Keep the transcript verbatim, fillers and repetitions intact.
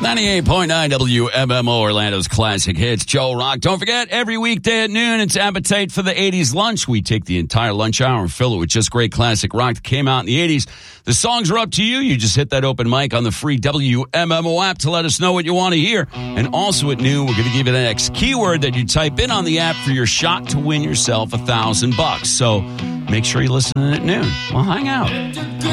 ninety-eight point nine W M M O, Orlando's classic hits. Joe Rock. Don't forget, every weekday at noon, it's Appetite for the eighties lunch. We take the entire lunch hour and fill it with just great classic rock that came out in the eighties. The songs are up to you. You just hit that open mic on the free W M M O app to let us know what you want to hear. And also at noon, we're going to give you the next keyword that you type in on the app for your shot to win yourself a thousand bucks. So make sure you listen at noon. Well, hang out.